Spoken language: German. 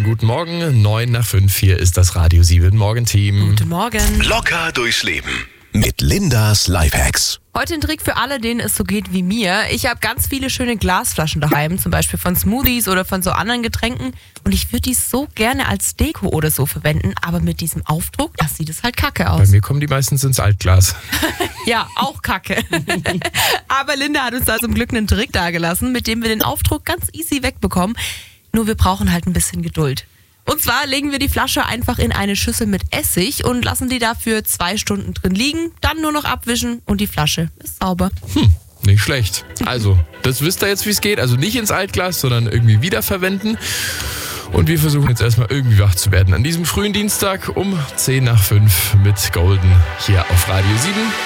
Schönen guten Morgen. 9:05 hier ist das Radio 7 Morgenteam. Guten Morgen. Locker durchs Leben mit Lindas Lifehacks. Heute ein Trick für alle, denen es so geht wie mir. Ich habe ganz viele schöne Glasflaschen daheim, zum Beispiel von Smoothies oder von so anderen Getränken. Und ich würde die so gerne als Deko oder so verwenden, aber mit diesem Aufdruck, das sieht es halt kacke Bei aus. mir kommen die meistens ins Altglas. Ja, auch kacke. Aber Linda hat uns da zum Glück einen Trick dagelassen, mit dem wir den Aufdruck ganz easy wegbekommen. Nur wir brauchen halt ein bisschen Geduld. Und zwar legen wir die Flasche einfach in eine Schüssel mit Essig und lassen die dafür 2 Stunden drin liegen, dann nur noch abwischen und die Flasche ist sauber. Nicht schlecht. Also, das wisst ihr jetzt, wie es geht. Also nicht ins Altglas, sondern irgendwie wiederverwenden. Und wir versuchen jetzt erstmal irgendwie wach zu werden. An diesem frühen Dienstag um 10:05 mit Golden hier auf Radio 7.